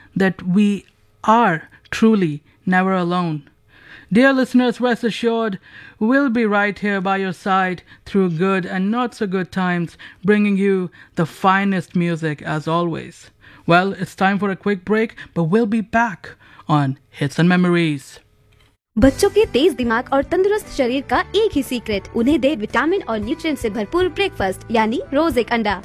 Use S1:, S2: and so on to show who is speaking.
S1: that we are truly never alone. Dear listeners, rest assured, we'll be right here by your side through good and not so good times, bringing you the finest music as always. Well, it's time for a quick break, but we'll be back on Hits and Memories.
S2: बच्चों के तेज दिमाग और तंदुरुस्त शरीर का एक ही secret, उन्हें दे vitamin और न्यूट्रिएंट से भरपूर ब्रेकफास्ट यानी रोज एक अंडा।